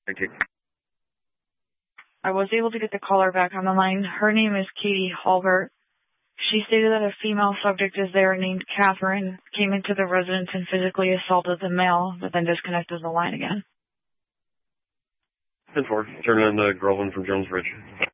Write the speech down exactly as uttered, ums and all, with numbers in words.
Thank you. I was able to get the caller back on the line. Her name is Katie Halbert. She stated that a female subject is there named Catherine, came into the residence and physically assaulted the male, but then disconnected the line again. ten four, turn on the Groveland from Jones Bridge.